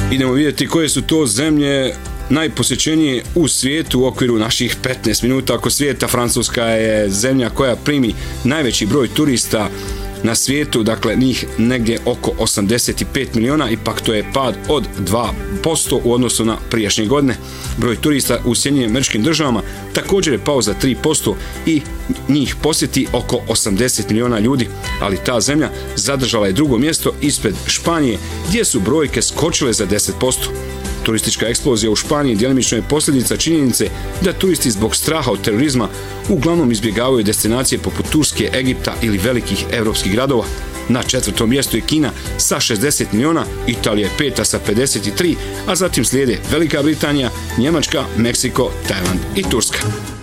Idemo vidjeti koje su to zemlje najposjećenije u svijetu u okviru naših 15 minuta oko svijeta. Francuska je zemlja koja primi najveći broj turista na svijetu, dakle njih negdje oko 85 miliona, ipak to je pad od 2% u odnosu na prijašnje godine. Broj turista u Sjedinjenim Američkim Državama također je pao za 3% i njih posjeti oko 80 miliona ljudi, ali ta zemlja zadržala je drugo mjesto ispred Španije, gdje su brojke skočile za 10%. Turistička eksplozija u Španiji djelimično je posljedica činjenice da turisti zbog straha od terorizma uglavnom izbjegavaju destinacije poput Turske, Egipta ili velikih evropskih gradova. Na 4. mjestu je Kina sa 60 miliona, Italija je 5. sa 53, a zatim slijede Velika Britanija, Njemačka, Meksiko, Tajland i Turska.